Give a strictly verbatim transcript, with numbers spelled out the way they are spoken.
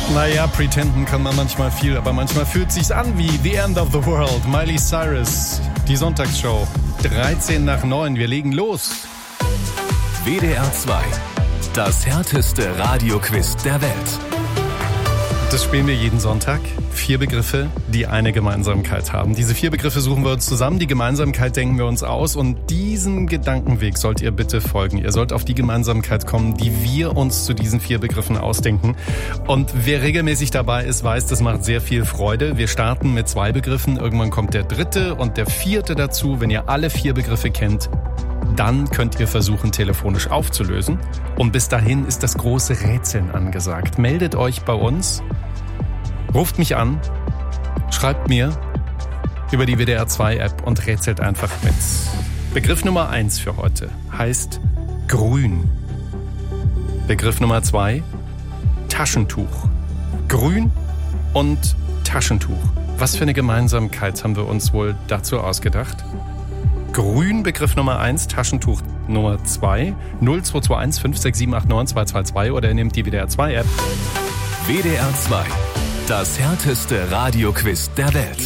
Naja, pretenden kann man manchmal viel, aber manchmal fühlt sich's an wie The End of the World. Miley Cyrus, die Sonntagsshow. dreizehn nach neun, wir legen los. W D R zwei, das härteste Radioquiz der Welt. Das spielen wir jeden Sonntag. Vier Begriffe, die eine Gemeinsamkeit haben. Diese vier Begriffe suchen wir uns zusammen. Die Gemeinsamkeit denken wir uns aus. Und diesem Gedankenweg sollt ihr bitte folgen. Ihr sollt auf die Gemeinsamkeit kommen, die wir uns zu diesen vier Begriffen ausdenken. Und wer regelmäßig dabei ist, weiß, das macht sehr viel Freude. Wir starten mit zwei Begriffen. Irgendwann kommt der dritte und der vierte dazu. Wenn ihr alle vier Begriffe kennt, dann könnt ihr versuchen, telefonisch aufzulösen. Und bis dahin ist das große Rätseln angesagt. Meldet euch bei uns. Ruft mich an, schreibt mir über die W D R zwei App und rätselt einfach mit. Begriff Nummer eins für heute heißt grün. Begriff Nummer zwei, Taschentuch. Grün und Taschentuch. Was für eine Gemeinsamkeit haben wir uns wohl dazu ausgedacht? Grün, Begriff Nummer eins, Taschentuch Nummer zwei, null zwei zwei eins fünf sechs sieben acht neun zwei zwei zwei oder ihr nehmt die W D R zwei App. W D R zwei, das härteste Radioquiz der Welt.